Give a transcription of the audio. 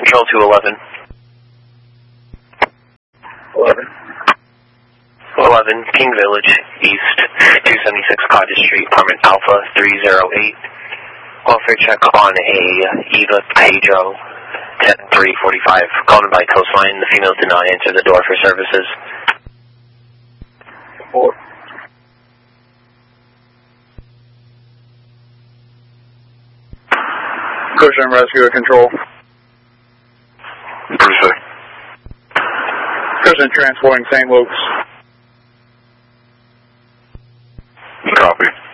Control to 11. 11. 11, King Village, East, 276 Cottage Street, apartment Alpha 308. Welfare check on a Eva Pedro, 10345. Calling by coastline. The female did not answer the door for services. 4. Cushion Rescue at Control. Appreciate. Cushion transporting St. Luke's. Copy.